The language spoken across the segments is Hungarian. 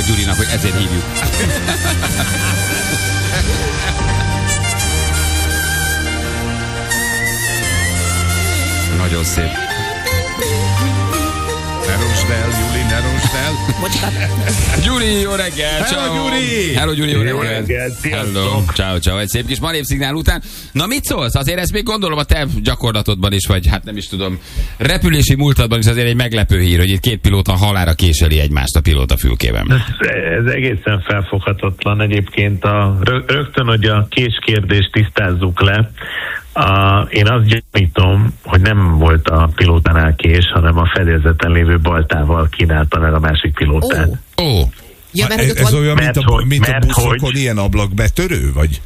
Gyurinak, hogy ezért hívjuk. Nagyon szép. Ne rosd el, Gyuri, ne rosd el. Gyuri, jó reggel! Hello, Gyuri! Hello, Gyuri, jó reggel! Hello, ciao, ciao. Egy szép kis malévszignál után. Na, mit szólsz? Azért ezt még gondolom a te gyakorlatodban is, vagy hát nem is tudom, repülési múltadban is azért egy meglepő hír, hogy itt két pilóta halálra késeli egymást a pilótafülkében. Ez egészen felfoghatatlan egyébként. Rögtön, hogy a késkérdést tisztázzuk le. Én azt gyanítom, hogy nem volt a pilótánál kés, hanem a fedélzeten lévő baltával kínálta meg a másik pilótát. Ja, Ez olyan, mint a buszokon ilyen ablakbetörő, vagy?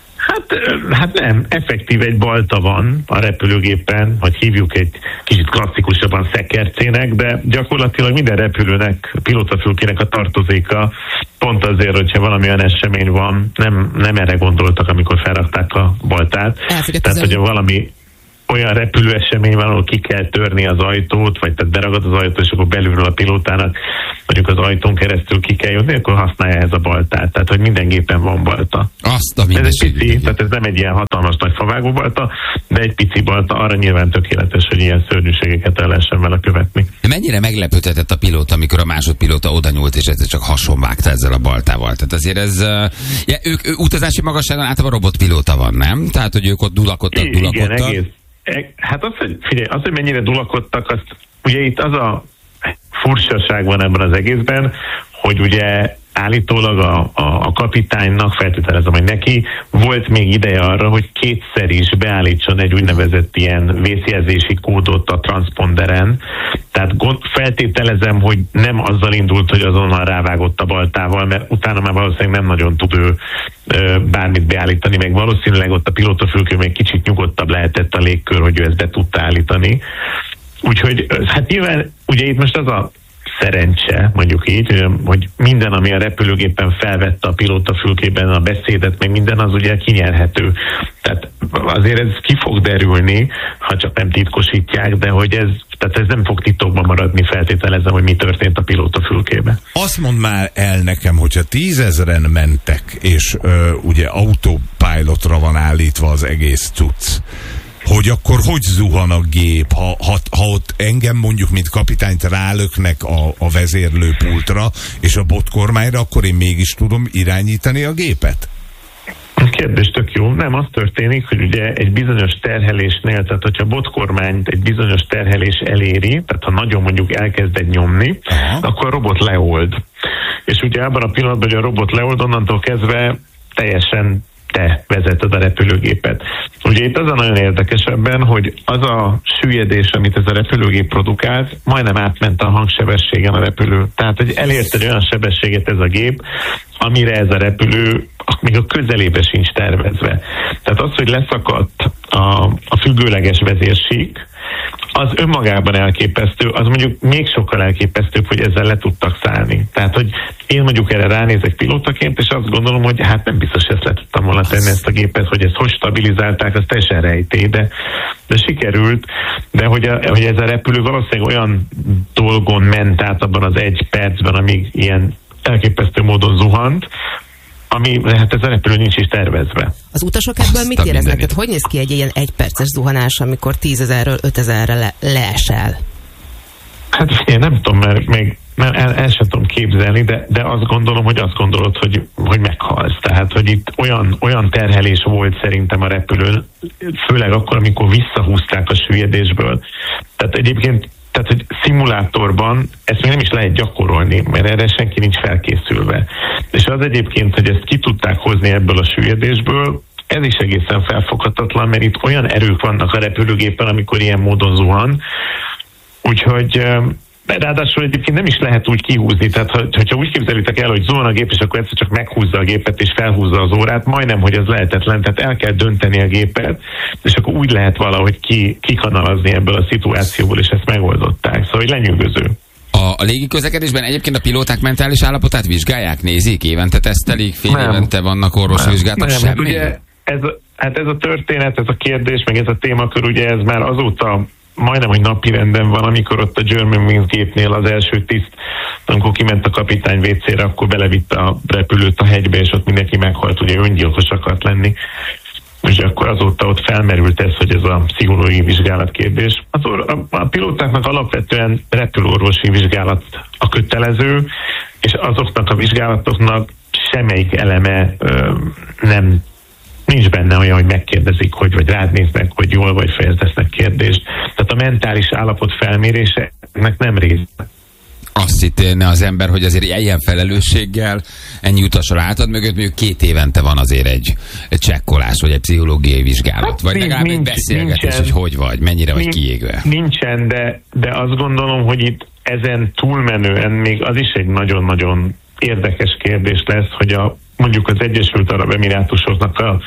Hát nem, effektív egy balta van a repülőgépen, vagy hívjuk egy kicsit klasszikusabban szekercének, de gyakorlatilag minden repülőnek, pilótafülkének a tartozéka, pont azért, hogyha valamilyen esemény van, nem erre gondoltak, amikor felrakták a baltát. Tehát, hogyha valami olyan repülőesemény van, ahol ki kell törni az ajtót, vagy tehát beragad az ajtó, és akkor belülről a pilótának mondjuk az ajtón keresztül ki kell jutni, akkor használja ez a baltát. Tehát, hogy minden gépen van balta. Ez egy pici, tehát ez nem egy ilyen hatalmas nagy favágó balta, de egy pici balta, arra nyilván tökéletes, hogy ilyen szörnyűségeket el lehessen vele követni. Mennyire meglepődhetett a pilóta, amikor a másodpilóta oda nyúlt, és ez csak hasonvágta ezzel a baltával? Tehát azért ez... ők utazási magasságon általában robotpilóta van, nem? Tehát, hogy ők ott dulakodtak. Igen, egész. Hát az, hogy mennyire dulakodtak, azt, ugye itt az a furcsaság van ebben az egészben, hogy ugye állítólag a kapitánynak, feltételezem, hogy neki volt még ideje arra, hogy kétszer is beállítson egy úgynevezett ilyen vészjelzési kódot a transponderen. Tehát feltételezem, hogy nem azzal indult, hogy azonnal rávágott a baltával, mert utána már valószínűleg nem nagyon tud ő bármit beállítani, meg valószínűleg ott a pilótafülkő még kicsit nyugodtabb lehetett a légkör, hogy ő ezt be tudta állítani. Úgyhogy hát nyilván ugye itt most az a szerencse, mondjuk így, hogy minden, ami a repülőgépen felvette a pilótafülkében a beszédet, meg minden, az ugye kinyerhető. Tehát azért ez ki fog derülni, ha csak nem titkosítják, de hogy ez nem fog titokban maradni, feltételezem, hogy mi történt a pilótafülkében. Azt mondd már el nekem, hogyha 10 000-en mentek, és ugye autopilotra van állítva az egész cucc, hogy akkor hogy zuhan a gép, ha ott engem mondjuk, mint kapitányt rálöknek a vezérlőpultra és a botkormányra, akkor én mégis tudom irányítani a gépet? Kérdés tök jó. Nem, az történik, hogy ugye egy bizonyos terhelésnél, tehát hogyha botkormányt egy bizonyos terhelés eléri, tehát ha nagyon mondjuk elkezded nyomni, akkor a robot leold. És ugye abban a pillanatban, hogy a robot leold, onnantól kezdve teljesen te vezeted a repülőgépet. Ugye itt az a nagyon érdekes ebben, hogy az a süllyedés, amit ez a repülőgép produkált, majdnem átment a hangsebességen a repülő. Tehát, hogy elért egy olyan sebességet ez a gép, amire ez a repülő még a közelébe sincs tervezve. Tehát az, hogy leszakadt a függőleges vezérsík, az önmagában elképesztő, az mondjuk még sokkal elképesztőbb, hogy ezzel le tudtak szállni. Tehát, hogy én mondjuk erre ránézek pilótaként, és azt gondolom, hogy hát nem biztos, hogy ezt le tudtam volna tenni ezt a gépet, hogy ezt hogy stabilizálták, az teljesen rejtély, de sikerült, de hogy ez a repülő valószínűleg olyan dolgon ment át abban az 1 percben, amíg ilyen elképesztő módon zuhant, ami, hát ez a repülő nincs is tervezve. Az utasok ebből mit éreznek? Tehát hogy néz ki egy ilyen 1 perces zuhanás, amikor 10 000-ről 5 000-re leesel? Hát én nem tudom, mert még el sem tudom képzelni, de azt gondolom, hogy azt gondolod, hogy meghalsz. Tehát, hogy itt olyan terhelés volt szerintem a repülőn, főleg akkor, amikor visszahúzták a süllyedésből. Tehát egyébként hogy szimulátorban ezt még nem is lehet gyakorolni, mert erre senki nincs felkészülve. És az egyébként, hogy ezt ki tudták hozni ebből a süllyedésből, ez is egészen felfoghatatlan, mert itt olyan erők vannak a repülőgépen, amikor ilyen módon zuhan. Úgyhogy ráadásul egyébként nem is lehet úgy kihúzni, tehát hogyha úgy képzelitek el, hogy zuhan a gép, és akkor egyszer csak meghúzza a gépet, és felhúzza az órát, majdnem, hogy ez lehetetlen, tehát el kell dönteni a gépet, és akkor úgy lehet valahogy kikanalazni ebből a szituációból, és ezt megoldották. Szóval lenyűgöző. A légiközlekedésben egyébként a pilóták mentális állapotát vizsgálják, nézik, évente tesztelik, fél évente vannak orvosvizsgálatok, semmi? Ugye ez a történet, ez a kérdés, meg ez a témakör, ugye ez már azóta majdnem, hogy napirenden van, amikor ott a Germanwings gépnél az első tiszt, amikor kiment a kapitány WC-re, akkor belevitte a repülőt a hegybe, és ott mindenki meghalt, ugye öngyilkos akart lenni. És akkor azóta ott felmerült ez, hogy ez a pszichológiai vizsgálat kérdés. A pilótáknak alapvetően repülőorvosi vizsgálat a kötelező, és azoknak a vizsgálatoknak semmelyik eleme nincs benne olyan, hogy megkérdezik, vagy rád néznek, hogy jól vagy, fejezesznek kérdést. Tehát a mentális állapot felmérése ennek nem része. Azt hittene az ember, hogy azért ilyen felelősséggel ennyi utasra átad mögött, mondjuk 2 évente van azért egy csekkolás, vagy egy pszichológiai vizsgálat. Vagy legalább egy beszélgetés, hogy vagy, mennyire vagy kiégve. Nincsen, de azt gondolom, hogy itt ezen túlmenően még az is egy nagyon-nagyon érdekes kérdés lesz, hogy mondjuk az Egyesült Arab Emirátusoknak a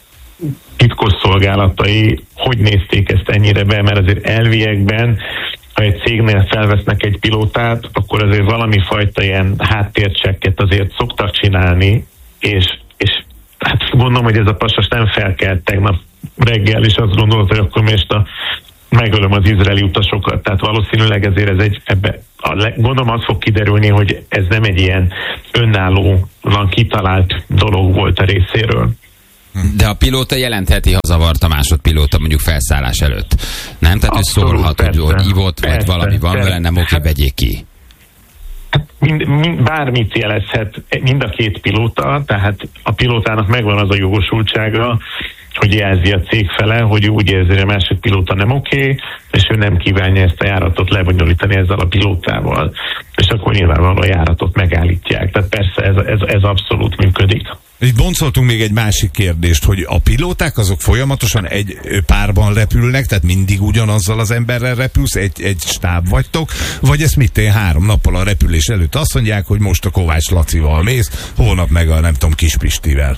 titkosszolgálatai hogy nézték ezt ennyire be, mert azért elviekben, ha egy cégnél felvesznek egy pilótát, akkor azért valami fajta ilyen háttércsekket azért szoktak csinálni, és hát gondolom, hogy ez a pasas nem felkelt tegnap reggel, és azt gondolod, hogy akkor most megölöm az izraeli utasokat. Tehát valószínűleg ezért gondolom az fog kiderülni, hogy ez nem egy ilyen önállóan kitalált dolog volt a részéről. De a pilóta jelentheti, ha zavart a másodpilóta mondjuk felszállás előtt. Nem? Tehát abszolút, ő szólhat, hogy ivott, vagy valami van vele, nem oké, vegyék ki. Hát bármit jelezhet mind a 2 pilóta, tehát a pilótának megvan az a jogosultsága, hogy jelzi a cég fele, hogy úgy érzi, hogy a másik pilóta nem oké, és ő nem kívánja ezt a járatot lebonyolítani ezzel a pilótával. És akkor nyilvánvalóan a járatot megállítják. Tehát persze ez abszolult működik. Így boncoltunk még egy másik kérdést, hogy a pilóták azok folyamatosan egy párban repülnek, tehát mindig ugyanazzal az emberrel repülsz, egy stáb vagytok, vagy ezt 3 nappal a repülés előtt azt mondják, hogy most a Kovács Lacival mész, holnap meg a nem tudom Kis Pistivel.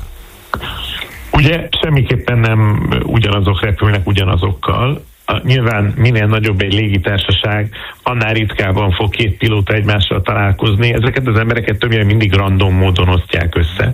Ugye semmiképpen nem ugyanazok repülnek ugyanazokkal. Nyilván minél nagyobb egy légitársaság, annál ritkábban fog 2 pilóta egymással találkozni. Ezeket az embereket többnyire mindig random módon osztják össze.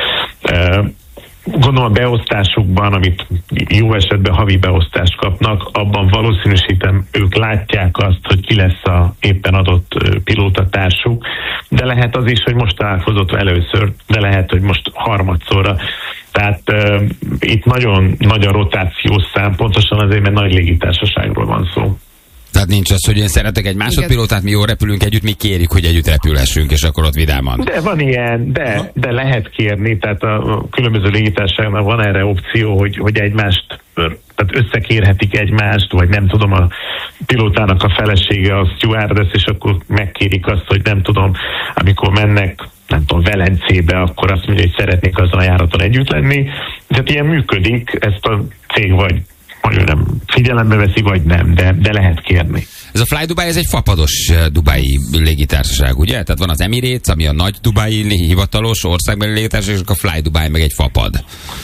Gondolom a beosztásukban, amit jó esetben havi beosztást kapnak, abban valószínűsítem ők látják azt, hogy ki lesz a éppen adott pilótatársuk, de lehet az is, hogy most találkozott először, de lehet, hogy most harmadszorra. Tehát itt nagyon nagy a rotációs szám, pontosan azért, mert nagy légitársaságról van szó. Tehát nincs az, hogy én szeretek egy másodpilótát, mi jól repülünk együtt, mi kérjük, hogy együtt repülhessünk, és akkor ott vidáman. De van ilyen, de lehet kérni, tehát a különböző légitársaságnak van erre opció, hogy egymást, tehát összekérhetik egymást, vagy nem tudom, a pilótának a felesége a stewardess, és akkor megkérik azt, hogy nem tudom, amikor mennek, nem tudom, Velencébe, akkor azt mondja, hogy szeretnék azon a járaton együtt lenni. Tehát ilyen működik, ezt a cég vagy nem figyelembe veszi, vagy nem, de lehet kérni. Ez a Fly Dubai, ez egy fapados dubai légitársaság, ugye? Tehát van az Emirates, ami a nagy dubai hivatalos országbeli légitársaság, és a Fly Dubai meg egy fapad.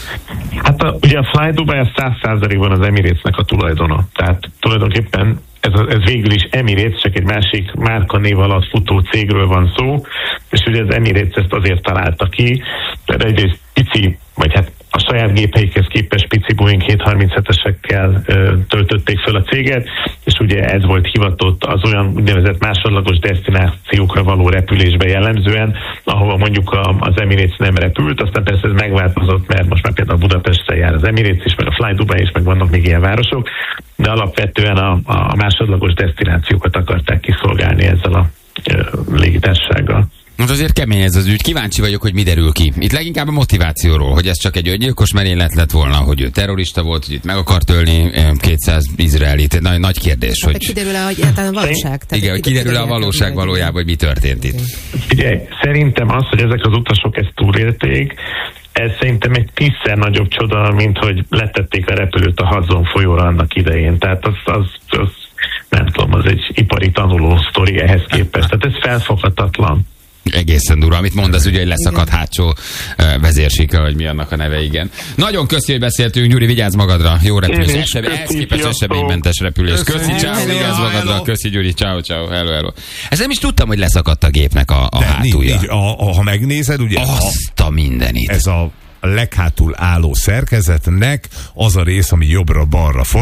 Hát ugye a Fly Dubai a 100%-ban az Emiratesnek a tulajdona. Tehát tulajdonképpen ez végül is Emirates, csak egy másik márkanév alatt futó cégről van szó, és ugye az Emirates ezt azért találta ki, de egyrészt pici, vagy hát a saját gépeikhez képest pici Boeing 737-esekkel töltötték föl a céget, és ugye ez volt hivatott az olyan úgynevezett másodlagos desztinációkra való repülésbe jellemzően, ahova mondjuk az Emirates nem repült, aztán persze ez megváltozott, mert most már például Budapestre jár az Emirates is, meg a Fly Dubai is, meg vannak még ilyen városok, de alapvetően a másodlagos desztinációkat akarták kiszolgálni ezzel a légitársasággal. Most azért kemény ez az ügy. Kíváncsi vagyok, hogy mi derül ki. Itt leginkább a motivációról, hogy ez csak egy öngyilkos merénylet lett volna, hogy ő terrorista volt, hogy itt meg akart ölni 200 izraelit. Nagy kérdés, hogy... Kiderül-e, hogy a valóság? Igen, hogy kiderül-e a valóság valójában, hogy mi történt itt. Ugye, szerintem az, hogy ezek az utasok ezt túlélték, ez szerintem egy 10-szer nagyobb csoda, mint hogy letették a repülőt a Hudson folyóra annak idején. Tehát az nem tudom, az egy ipari tanuló sztori ehhez képest. Tehát ez felfoghatatlan. Egészen durva, amit mondasz, ugye, hogy leszakadt hátsó vezérsíka, vagy mi annak a neve, igen. Nagyon köszi, hogy beszéltünk, Gyuri, vigyázz magadra, jó repülés, ehhez képest eseménymentes repülés. Köszi, ciao, vigyázz magadra, köszi, Gyuri, ciao, hello. Ezt nem is tudtam, hogy leszakadt a gépnek a hátulja. Ha megnézed, ugye... Azt a mindenit. Ez a leghátul álló szerkezetnek az a rész, ami jobbra-balra forog,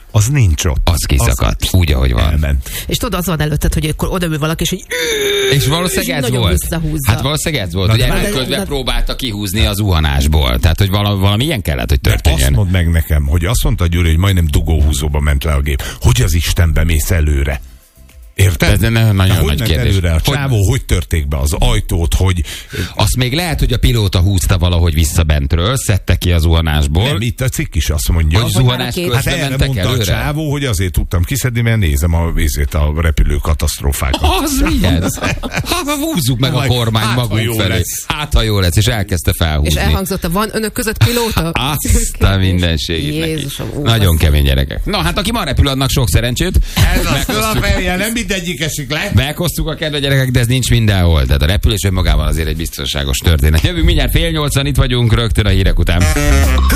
az nincs ott. Az kiszakadt, úgy, ahogy van. Elment. És tudod, az van előtted, hogy akkor odaül valaki, és így... És valószínűleg ez volt. Hát valószínűleg ez volt, hogy erőködve próbálta kihúzni a zuhanásból. Tehát, hogy valami ilyen kellett, hogy történjen. Azt mondd meg nekem, hogy azt mondta Gyuri, hogy majdnem dugóhúzóba ment le a gép. Hogy az Istenbe mész előre? Érted? Ez nagyon nagy kérdés. Előre a csávó, hogy törték be az ajtót, hogy... Azt még lehet, hogy a pilóta húzta valahogy vissza bentről, szedte ki a zuhanásból. Nem, itt a cikk is azt mondja. Hogy zuhanás közben erre mentek mondta előre? A csávó, hogy azért tudtam kiszedni, mert nézem a repülő katasztrófákat. Az mi ez? Húzzuk meg a kormány magunk felé. Hát, ha jó lesz, és elkezdte felhúzni. És elhangzott, van önök között pilóta? Azt a mindenségét Jézusom, neki. Nagyon kemény gyerekek. Na, hát aki ma repül, annak sok szerencsét. Ez a fölaférje, nem mindegyik esik le. Meghoztuk a kedve gyerekek, de ez nincs mindenhol. Tehát a repülés önmagában azért egy biztonságos történet. Jövünk mindjárt 7:30, itt vagyunk rögtön a hírek után.